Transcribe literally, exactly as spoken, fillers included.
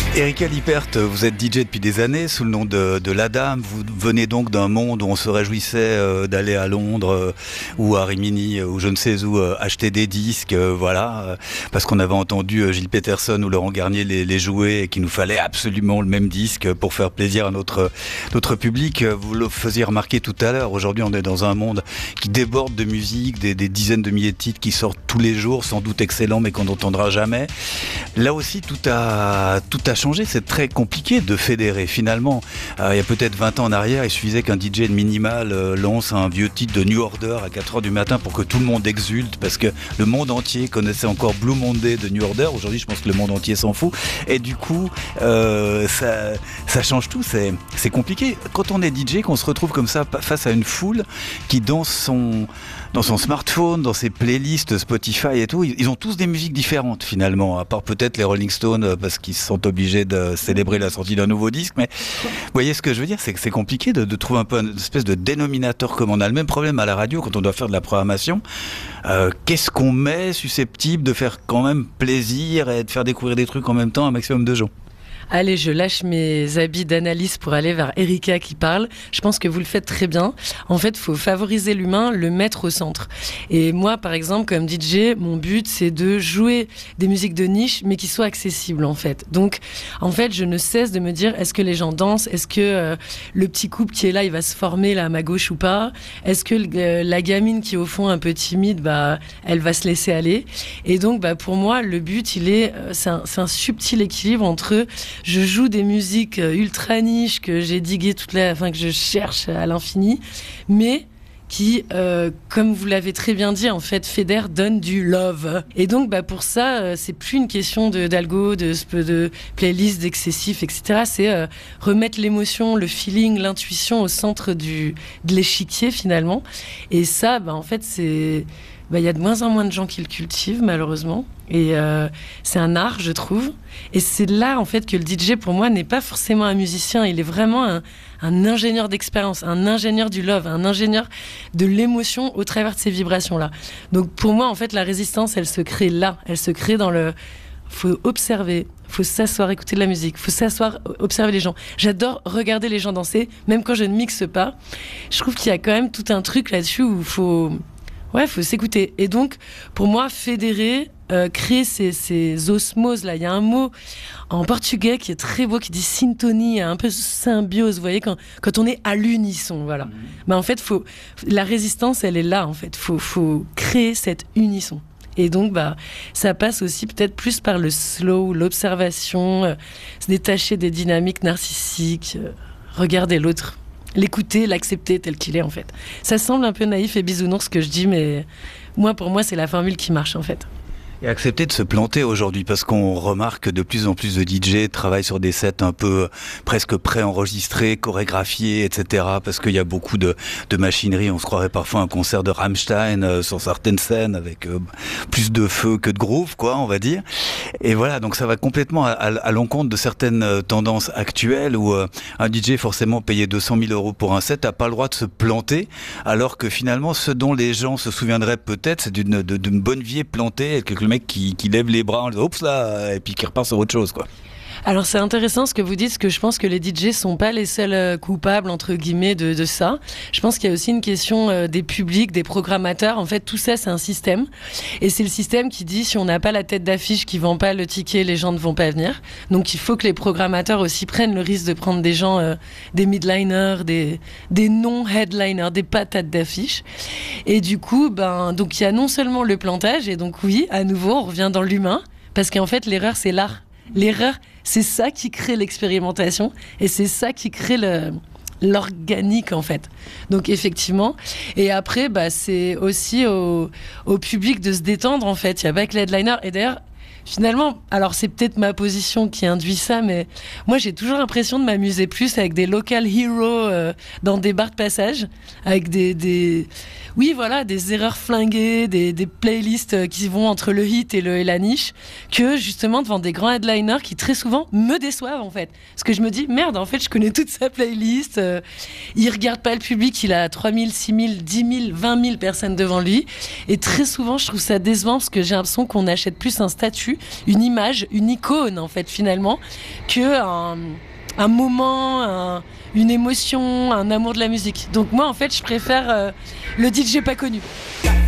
Erika Lippert, vous êtes D J depuis des années sous le nom de, de La Dame. Vous venez donc d'un monde où on se réjouissait euh, d'aller à Londres euh, ou à Rimini euh, ou je ne sais où euh, acheter des disques, euh, voilà, euh, parce qu'on avait entendu euh, Gilles Peterson ou Laurent Garnier les, les jouer et qu'il nous fallait absolument le même disque pour faire plaisir à notre, notre public. Vous le faisiez remarquer tout à l'heure. Aujourd'hui, on est dans un monde qui déborde de musique, des, des dizaines de milliers de titres qui sortent tous les jours, sans doute excellents, mais qu'on n'entendra jamais. Là aussi, tout a, tout a changé. C'est très compliqué de fédérer. Finalement, euh, il y a peut-être vingt ans en arrière, il suffisait qu'un D J de minimal euh, lance un vieux titre de New Order à quatre heures du matin pour que tout le monde exulte, parce que le monde entier connaissait encore Blue Monday de New Order. Aujourd'hui, je pense que le monde entier s'en fout. Et du coup, euh, ça, ça change tout. C'est, c'est compliqué. Quand on est D J, qu'on se retrouve comme ça face à une foule qui, dans son, dans son smartphone, dans ses playlists Spotify et tout, ils ont tous des musiques différentes finalement, à part peut-être les Rolling Stones parce qu'ils sont obligés de célébrer la sortie d'un nouveau disque. Mais vous voyez ce que je veux dire, c'est que c'est compliqué de, de trouver un peu une espèce de dénominateur commun. On a le même problème à la radio quand on doit faire de la programmation. Euh, qu'est-ce qu'on met susceptible de faire quand même plaisir et de faire découvrir des trucs en même temps à un maximum de gens? Allez, je lâche mes habits d'analyse pour aller vers Erika qui parle. Je pense que vous le faites très bien. En fait, il faut favoriser l'humain, le mettre au centre. Et moi, par exemple, comme D J, mon but, c'est de jouer des musiques de niche, mais qui soient accessibles, en fait. Donc, en fait, je ne cesse de me dire, est-ce que les gens dansent? Est-ce que euh, le petit couple qui est là, il va se former là à ma gauche ou pas? Est-ce que euh, la gamine qui est au fond un peu timide, bah, elle va se laisser aller? Et donc, bah, pour moi, le but, il est, euh, c'est un, c'est un subtil équilibre entre je joue des musiques ultra niches que j'ai diguées toute la, enfin que je cherche à l'infini, mais qui, euh, comme vous l'avez très bien dit, en fait, fédère, donne du love. Et donc, bah, pour ça, euh, c'est plus une question de, d'algo, de, de playlist, d'excessif, et cetera. C'est euh, remettre l'émotion, le feeling, l'intuition au centre du, de l'échiquier, finalement. Et ça, bah, en fait, c'est... Bah, y a de moins en moins de gens qui le cultivent, malheureusement. Et euh, c'est un art, je trouve. Et c'est là, en fait, que le D J, pour moi, n'est pas forcément un musicien. Il est vraiment un, un ingénieur d'expérience, un ingénieur du love, un ingénieur de l'émotion au travers de ces vibrations-là. Donc, pour moi, en fait, la résistance, elle se crée là. Elle se crée dans le... Faut observer, faut s'asseoir, écouter de la musique, faut s'asseoir, observer les gens. J'adore regarder les gens danser, même quand je ne mixe pas. Je trouve qu'il y a quand même tout un truc là-dessus où il faut... Ouais, faut s'écouter. Et donc, pour moi, fédérer, euh, créer ces, ces osmoses là. Il y a un mot en portugais qui est très beau, qui dit syntonie, un peu symbiose. Vous voyez, quand quand on est à l'unisson, voilà. Mmh. Ben en fait, faut la résistance, elle est là. En fait, faut faut créer cette unisson. Et donc, bah, ça passe aussi peut-être plus par le slow, l'observation, euh, se détacher des dynamiques narcissiques, euh, regarder l'autre. L'écouter, l'accepter tel qu'il est, en fait. Ça semble un peu naïf et bisounours ce que je dis, mais moi, pour moi, c'est la formule qui marche, en fait. Et accepter de se planter aujourd'hui, parce qu'on remarque que de plus en plus de D J travaillent sur des sets un peu presque pré-enregistrés, chorégraphiés, et cetera. Parce qu'il y a beaucoup de, de machinerie. On se croirait parfois à un concert de Rammstein euh, sur certaines scènes avec euh, plus de feu que de groove, quoi, on va dire. Et voilà, donc ça va complètement à, à, à l'encontre de certaines tendances actuelles où euh, un D J forcément payé deux cent mille euros pour un set n'a pas le droit de se planter, alors que finalement, ce dont les gens se souviendraient peut-être, c'est d'une, de, d'une bonne vieille plantée, et que le mec qui, qui lève les bras en disant oups là, et puis qui repart sur autre chose, quoi. Alors c'est intéressant ce que vous dites, parce que je pense que les D J sont pas les seuls coupables entre guillemets de, de ça. Je pense qu'il y a aussi une question euh, des publics, des programmateurs. En fait, tout ça c'est un système, et c'est le système qui dit si on n'a pas la tête d'affiche qui vend pas le ticket, les gens ne vont pas venir. Donc il faut que les programmateurs aussi prennent le risque de prendre des gens, euh, des midliners, des des non-headliners, des patates d'affiche. Et du coup, ben donc il y a non seulement le plantage, et donc oui, à nouveau on revient dans l'humain, parce qu'en fait l'erreur c'est l'art. L'erreur, c'est ça qui crée l'expérimentation, et c'est ça qui crée le, l'organique, en fait. Donc, effectivement. Et après, bah, c'est aussi au, au public de se détendre, en fait. Il n'y a pas que l'headliner. Et d'ailleurs, finalement, alors c'est peut-être ma position qui induit ça, mais moi, j'ai toujours l'impression de m'amuser plus avec des local heroes euh, dans des bars de passage, avec des... des... Oui, voilà, des erreurs flinguées, des, des playlists qui vont entre le hit et, le, et la niche, que justement devant des grands headliners qui très souvent me déçoivent, en fait. Parce que je me dis, merde, en fait, je connais toute sa playlist, euh, il regarde pas le public, il a trois mille, six mille, dix mille, vingt mille personnes devant lui, et très souvent, je trouve ça décevant parce que j'ai l'impression qu'on achète plus un statut une image, une icône en fait finalement, que un, un moment, un, une émotion, un amour de la musique. Donc moi en fait je préfère euh, le D J pas connu.